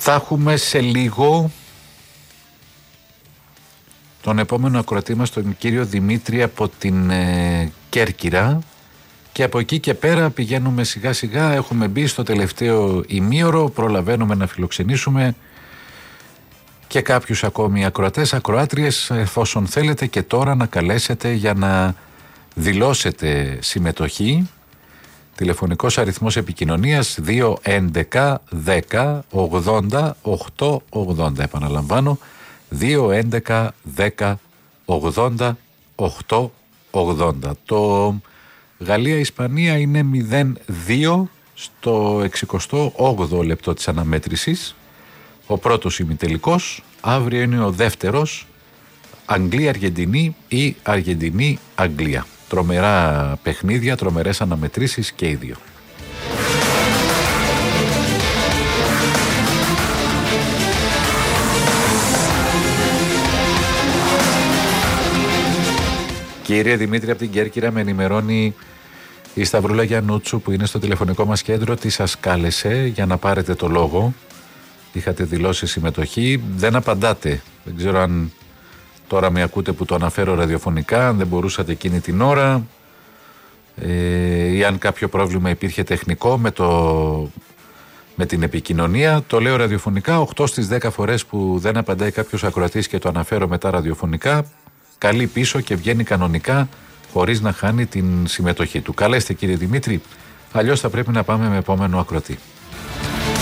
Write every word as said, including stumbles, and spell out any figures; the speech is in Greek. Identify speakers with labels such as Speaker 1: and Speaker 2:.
Speaker 1: Θα έχουμε σε λίγο τον επόμενο ακροατή μας, τον κύριο Δημήτρη από την ε, Κέρκυρα, και από εκεί και πέρα πηγαίνουμε σιγά σιγά. Έχουμε μπει στο τελευταίο ημίωρο, προλαβαίνουμε να φιλοξενήσουμε και κάποιους ακόμη ακροατές, ακροάτριες, εφόσον θέλετε και τώρα να καλέσετε για να δηλώσετε συμμετοχή. Τηλεφωνικός αριθμός επικοινωνίας δύο έντεκα δέκα ογδόντα οκτακόσια ογδόντα. Επαναλαμβάνω, δύο έντεκα δέκα ογδόντα οκτακόσια ογδόντα. Το Γαλλία-Ισπανία είναι μηδέν δύο στο εξηκοστό όγδοο λεπτό της αναμέτρησης. Ο πρώτος ημιτελικός. Αύριο είναι ο δεύτερος, Αγγλία-Αργεντινή ή Αργεντινή-Αγγλία. Τρομερά παιχνίδια, τρομερές αναμετρήσεις και οι δύο. Κύριε Δημήτρη από την Κέρκυρα, με ενημερώνει η Σταυρούλα Γιαννούτσου που είναι στο τηλεφωνικό μας κέντρο ότι σας κάλεσε για να πάρετε το λόγο. Είχατε δηλώσει συμμετοχή, δεν απαντάτε. Δεν ξέρω αν τώρα με ακούτε που το αναφέρω ραδιοφωνικά, αν δεν μπορούσατε εκείνη την ώρα ε, ή αν κάποιο πρόβλημα υπήρχε τεχνικό με, το, με την επικοινωνία. Το λέω ραδιοφωνικά, οκτώ στις δέκα φορές που δεν απαντάει κάποιος ακροατής και το αναφέρω μετά ραδιοφωνικά, καλεί πίσω και βγαίνει κανονικά χωρίς να χάνει την συμμετοχή του. Καλέστε κύριε Δημήτρη, αλλιώς θα πρέπει να πάμε με επόμενο ακροατή.